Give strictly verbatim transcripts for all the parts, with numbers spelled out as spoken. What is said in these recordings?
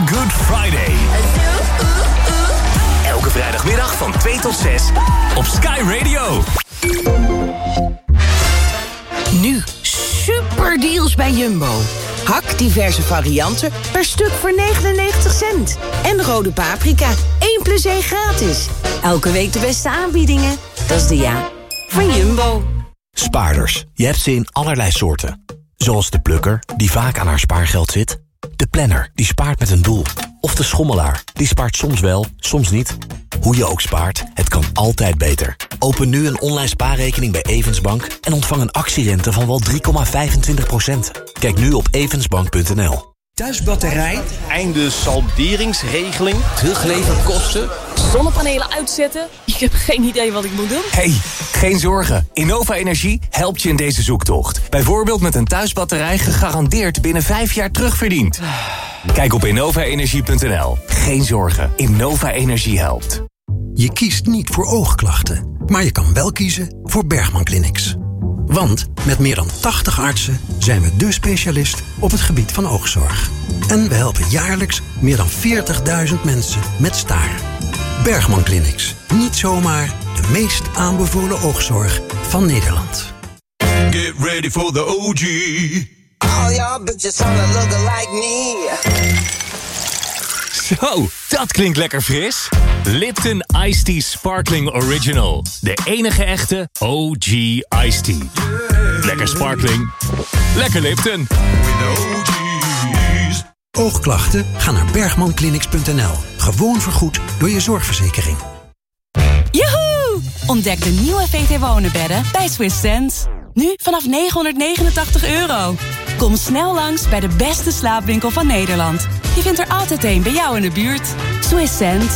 Good Friday. Elke vrijdagmiddag van twee tot zes op Sky Radio. Nu super deals bij Jumbo. Hak diverse varianten per stuk voor negenennegentig cent. En rode paprika, één plus één gratis. Elke week de beste aanbiedingen. Dat is de ja van Jumbo. Spaarders, je hebt ze in allerlei soorten. Zoals de plukker, die vaak aan haar spaargeld zit. De planner, die spaart met een doel. Of de schommelaar, die spaart soms wel, soms niet. Hoe je ook spaart, het kan altijd beter. Open nu een online spaarrekening bij Avensbank en ontvang een actierente van wel drie komma vijfentwintig procent. Kijk nu op avensbank punt n l. Thuisbatterij, einde salderingsregeling, terugleverkosten, kosten, zonnepanelen uitzetten. Ik heb geen idee wat ik moet doen. Hey, geen zorgen. Innova Energie helpt je in deze zoektocht. Bijvoorbeeld met een thuisbatterij gegarandeerd binnen vijf jaar terugverdiend. Kijk op innova energie punt n l. Geen zorgen. Innova Energie helpt. Je kiest niet voor oogklachten, maar je kan wel kiezen voor Bergman Clinics. Want met meer dan tachtig artsen zijn we dé specialist op het gebied van oogzorg. En we helpen jaarlijks meer dan veertigduizend mensen met staren. Bergman Clinics. Niet zomaar de meest aanbevolen oogzorg van Nederland. Get ready for the O G. All y'all bitches wanna look like me. Zo, dat klinkt lekker fris. Lipton Iced Tea Sparkling Original. De enige echte O G Iced Tea. Lekker sparkling. Lekker Lipton. Oogklachten? Ga naar bergman clinics punt n l. Gewoon vergoed door je zorgverzekering. Joehoe! Ontdek de nieuwe V T Wonenbedden bij Swiss Sense. Nu vanaf negenhonderdnegenentachtig euro. Kom snel langs bij de beste slaapwinkel van Nederland. Je vindt er altijd een bij jou in de buurt. Swiss Sense.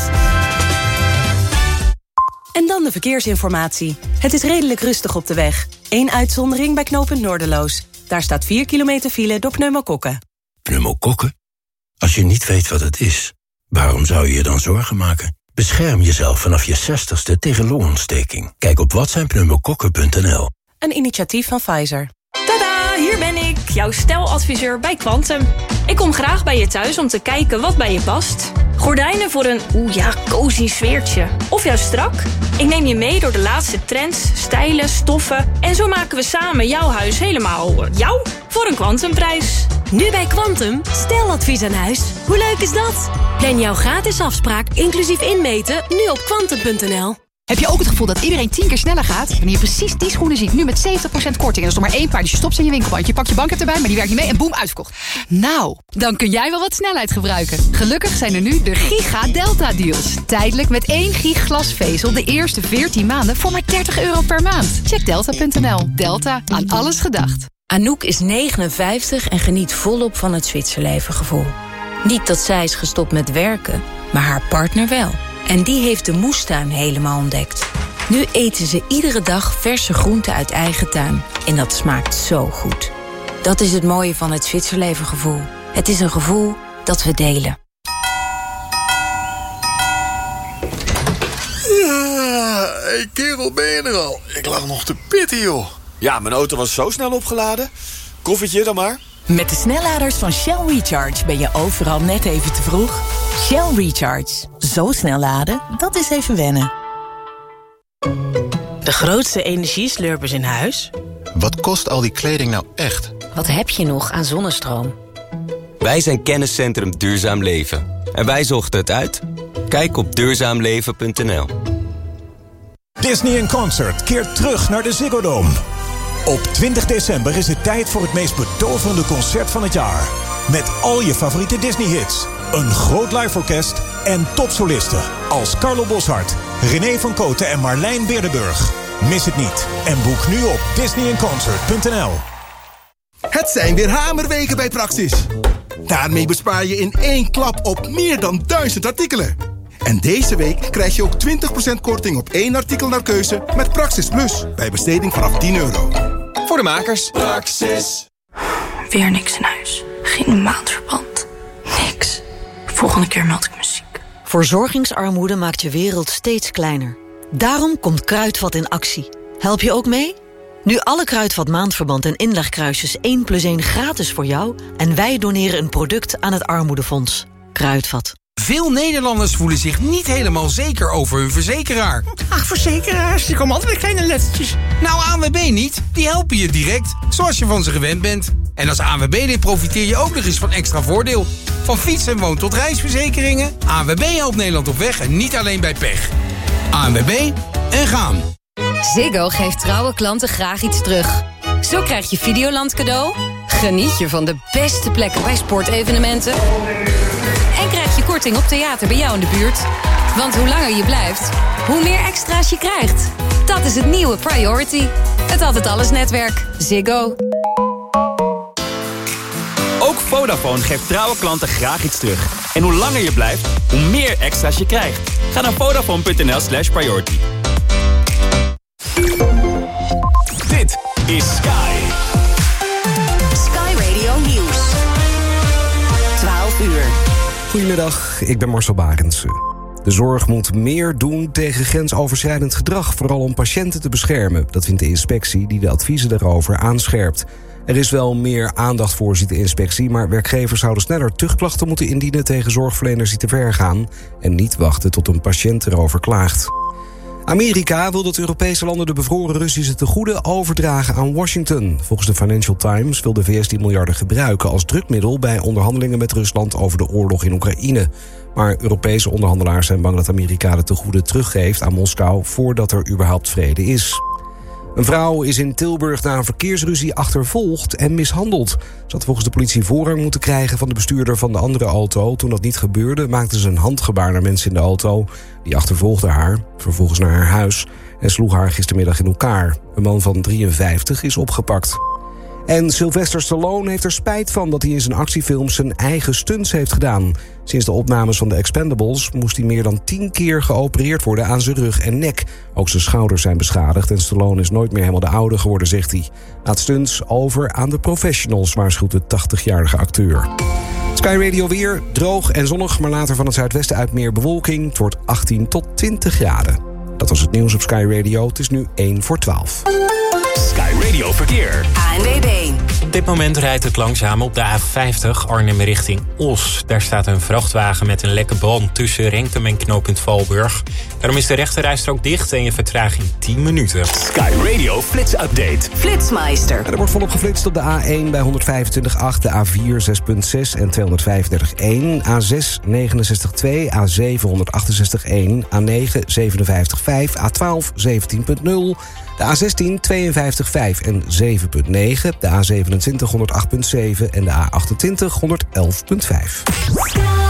En dan de verkeersinformatie. Het is redelijk rustig op de weg. Eén uitzondering bij knooppunt Noorderloos. Daar staat vier kilometer file door pneumokokken. Pneumokokken? Als je niet weet wat het is, waarom zou je je dan zorgen maken? Bescherm jezelf vanaf je zestigste tegen longontsteking. Kijk op wat zijn pneumokokken punt n l. Een initiatief van Pfizer. Tada, hier ben ik, jouw steladviseur bij Quantum. Ik kom graag bij je thuis om te kijken wat bij je past. Gordijnen voor een, oeh ja, cozy sfeertje. Of juist strak? Ik neem je mee door de laatste trends, stijlen, stoffen. En zo maken we samen jouw huis helemaal jou voor een Quantumprijs. Nu bij Quantum, steladvies aan huis. Hoe leuk is dat? Plan jouw gratis afspraak, inclusief inmeten, nu op quantum punt n l. Heb je ook het gevoel dat iedereen tien keer sneller gaat? Wanneer je precies die schoenen ziet, nu met zeventig procent korting. En dat is nog maar één paar, dus je stopt ze in je winkelbandje. Je pakt je bank erbij, maar die werkt niet mee en boem, uitverkocht. Nou, dan kun jij wel wat snelheid gebruiken. Gelukkig zijn er nu de Giga Delta Deals. Tijdelijk met één gig glasvezel de eerste veertien maanden voor maar dertig euro per maand. Check delta punt n l. Delta, aan alles gedacht. Anouk is negenenvijftig en geniet volop van het Zwitserlevengevoel. Niet dat zij is gestopt met werken, maar haar partner wel. En die heeft de moestuin helemaal ontdekt. Nu eten ze iedere dag verse groenten uit eigen tuin. En dat smaakt zo goed. Dat is het mooie van het Zwitserlevengevoel. Het is een gevoel dat we delen. Ja, hey kerel, ben je er al? Ik lag nog te pitten, joh. Ja, mijn auto was zo snel opgeladen. Koffietje dan maar. Met de snelladers van Shell Recharge ben je overal net even te vroeg. Shell Recharge. Zo snel laden, dat is even wennen. De grootste energieslurpers in huis? Wat kost al die kleding nou echt? Wat heb je nog aan zonnestroom? Wij zijn kenniscentrum Duurzaam Leven. En wij zochten het uit. Kijk op duurzaam leven punt n l. Disney in Concert keert terug naar de Ziggo Dome. Op twintig december is het tijd voor het meest betoverende concert van het jaar. Met al je favoriete Disney-hits, een groot live-orkest en topsolisten als Carlo Boszhard, René van Kooten en Marlijn Beerdenburg. Mis het niet en boek nu op disney in concert punt n l. Het zijn weer hamerweken bij Praxis. Daarmee bespaar je in één klap op meer dan duizend artikelen. En deze week krijg je ook twintig procent korting op één artikel naar keuze met Praxis Plus. Bij besteding vanaf tien euro. Voor de makers. Praxis. Weer niks in huis. Geen maandverband. Niks. Volgende keer meld ik me ziek. Verzorgingsarmoede maakt je wereld steeds kleiner. Daarom komt Kruidvat in actie. Help je ook mee? Nu alle Kruidvat maandverband en inlegkruisjes één plus één gratis voor jou... en wij doneren een product aan het Armoedefonds. Kruidvat. Veel Nederlanders voelen zich niet helemaal zeker over hun verzekeraar. Ach, verzekeraars, die komen altijd met kleine lettertjes. Nou, A N W B niet. Die helpen je direct, zoals je van ze gewend bent. En als A N W B-lid profiteer je ook nog eens van extra voordeel. Van fiets- en woon- tot reisverzekeringen. A N W B helpt Nederland op weg en niet alleen bij pech. A N W B en gaan. Ziggo geeft trouwe klanten graag iets terug. Zo krijg je Videoland cadeau. Geniet je van de beste plekken bij sportevenementen. En krijg je korting op theater bij jou in de buurt. Want hoe langer je blijft, hoe meer extra's je krijgt. Dat is het nieuwe Priority. Het Altijd Alles netwerk. Ziggo. Ook Vodafone geeft trouwe klanten graag iets terug. En hoe langer je blijft, hoe meer extra's je krijgt. Ga naar vodafone.nl slash priority. Dit is Sky. Sky Radio Nieuws. twaalf uur. Goedemiddag, ik ben Marcel Barendse. De zorg moet meer doen tegen grensoverschrijdend gedrag, vooral om patiënten te beschermen. Dat vindt de inspectie die de adviezen daarover aanscherpt. Er is wel meer aandacht voor, ziet de inspectie, maar werkgevers zouden sneller tuchtklachten moeten indienen tegen zorgverleners die te ver gaan en niet wachten tot een patiënt erover klaagt. Amerika wil dat Europese landen de bevroren Russische tegoeden overdragen aan Washington. Volgens de Financial Times wil de V S die miljarden gebruiken als drukmiddel bij onderhandelingen met Rusland over de oorlog in Oekraïne. Maar Europese onderhandelaars zijn bang dat Amerika de tegoeden teruggeeft aan Moskou voordat er überhaupt vrede is. Een vrouw is in Tilburg na een verkeersruzie achtervolgd en mishandeld. Ze had volgens de politie voorrang moeten krijgen van de bestuurder van de andere auto. Toen dat niet gebeurde, maakte ze een handgebaar naar mensen in de auto. Die achtervolgden haar, vervolgens naar haar huis en sloeg haar gistermiddag in elkaar. Een man van drieënvijftig is opgepakt. En Sylvester Stallone heeft er spijt van dat hij in zijn actiefilms zijn eigen stunts heeft gedaan. Sinds de opnames van The Expendables moest hij meer dan tien keer geopereerd worden aan zijn rug en nek. Ook zijn schouders zijn beschadigd en Stallone is nooit meer helemaal de oude geworden, zegt hij. Laat stunts over aan de professionals, waarschuwt de tachtigjarige acteur. Sky Radio weer, droog en zonnig, maar later van het zuidwesten uit meer bewolking. Het wordt achttien tot twintig graden. Dat was het nieuws op Sky Radio. Het is nu één voor twaalf. Sky Radio Verkeer. A N W B. Op dit moment rijdt het langzaam op de A vijftig Arnhem richting Os. Daar staat een vrachtwagen met een lekke band tussen Renkum en knooppunt Valburg. Daarom is de rechterrijstrook dicht en je vertraging tien minuten. Sky Radio Flits Update. Flitsmeister. Er wordt volop geflitst op de A één bij honderdvijfentwintig komma acht, de A vier zes komma zes en tweehonderdvijfendertig komma één, A zes negenenzestig komma twee, A zeven honderdachtenzestig komma één, A negen zevenenvijftig komma vijf, A twaalf zeventien komma nul, de A zestien tweeënvijftig komma vijf en zeven komma negen, de A zevenentwintig honderdacht komma zeven en de A achtentwintig honderdelf komma vijf.